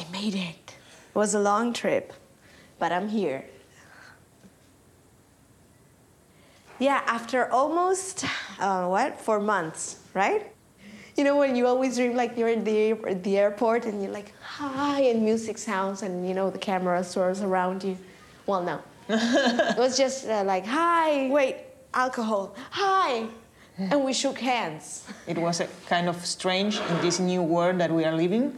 made it. It was a long trip, but I'm here. Yeah, after almost, 4 months, right? You know, when you always dream like you're in the airport and you're like, hi, and music sounds and, you know, the camera swirls around you. Well, no. It was just like, hi, wait, alcohol, hi. And we shook hands. It was a kind of strange in this new world that we are living,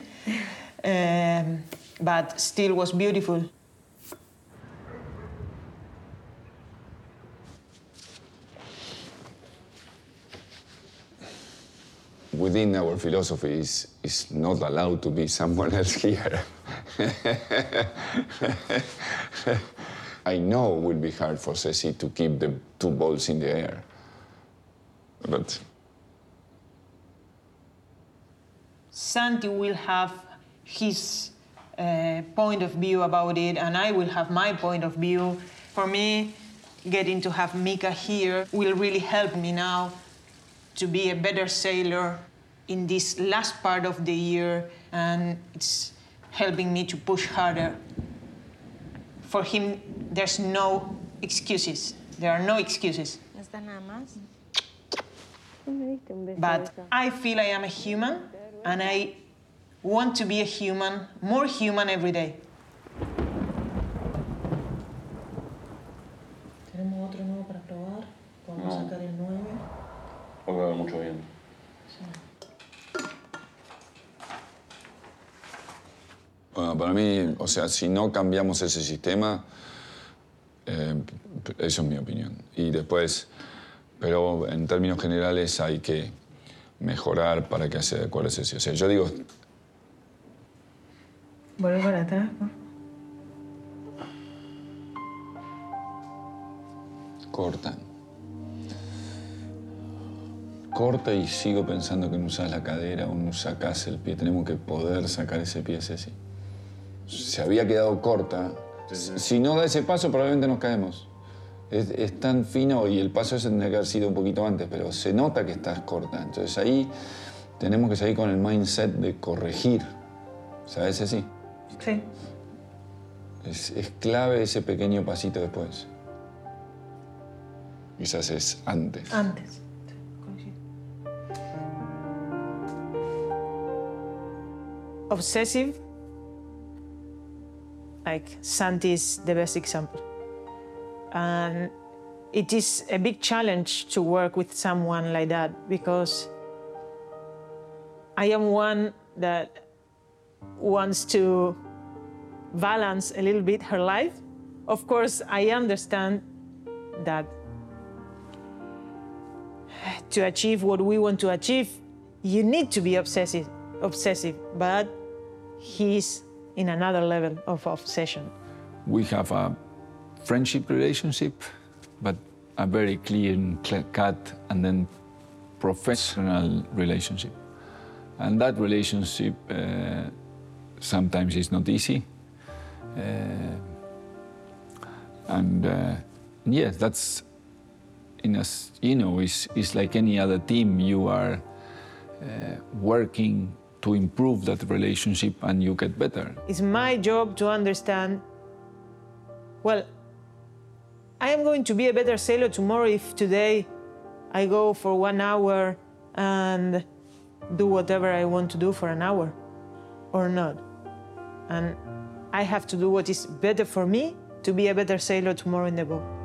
but still was beautiful. Within our philosophy is not allowed to be someone else here. I know it will be hard for Ceci to keep the 2 balls in the air. But Santi will have his point of view about it, and I will have my point of view. For me, getting to have Mika here will really help me now to be a better sailor in this last part of the year, and it's helping me to push harder. For him, there's no excuses. There are no excuses. But I feel I am a human, and I want to be a human, more human every day. ¿Tenemos otro nuevo para probar? ¿Podemos sacar el 9? Hoy va a haber mucho viento. bueno, para mí, o sea, si no cambiamos ese sistema, eso es mi opinión. Y después, pero en términos generales hay que mejorar para que se adecue a Ceci. O sea, yo digo... Vuelve para atrás, ¿no? Corta. Corta y sigo pensando que no usas la cadera o no sacás el pie. Tenemos que poder sacar ese pie, Ceci. Se había quedado corta. Si no da ese paso, probablemente nos caemos. Es tan fino y el paso ese tendría que haber sido un poquito antes, pero se nota que estás corta. Entonces ahí tenemos que seguir con el mindset de corregir. ¿Sabes, Ceci? Sí. Es clave ese pequeño pasito después. Quizás es antes. Antes. Obsessive, like Santi is the best example. And it is a big challenge to work with someone like that because I am one that wants to balance a little bit her life. Of course, I understand that to achieve what we want to achieve, you need to be obsessive, but he's in another level of obsession. We have a friendship relationship, but a very clear-cut and then professional relationship. And that relationship sometimes is not easy. Yes, that's, it's like any other team. You are working to improve that relationship and you get better. It's my job to understand, well, I am going to be a better sailor tomorrow if today I go for 1 hour and do whatever I want to do for an hour or not. And I have to do what is better for me to be a better sailor tomorrow in the boat.